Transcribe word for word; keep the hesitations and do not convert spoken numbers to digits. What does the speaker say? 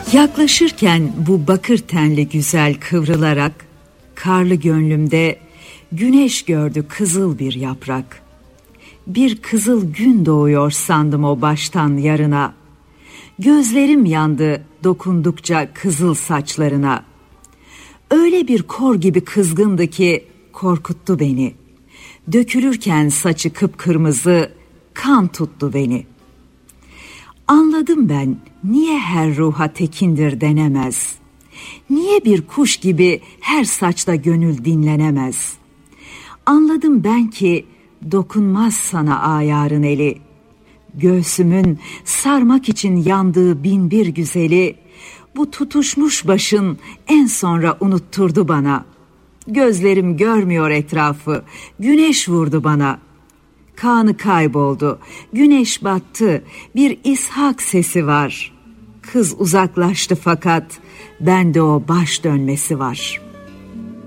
Yaklaşırken bu bakır tenli güzel kıvrılarak, karlı gönlümde güneş gördü kızıl bir yaprak. Bir kızıl gün doğuyor sandım o baştan yarına. Gözlerim yandı dokundukça kızıl saçlarına. Öyle bir kor gibi kızgındı ki korkuttu beni. Dökülürken saçı kıpkırmızı, kan tuttu beni. Anladım ben niye her ruha tekindir denemez. Niye bir kuş gibi her saçta gönül dinlenemez. Anladım ben ki dokunmaz sana ayarın eli. Göğsümün sarmak için yandığı bin bir güzeli, bu tutuşmuş başın en sonra unutturdu bana. Gözlerim görmüyor etrafı, güneş vurdu bana. Kanı kayboldu, güneş battı, bir ishak sesi var. Kız uzaklaştı fakat bende o baş dönmesi var.''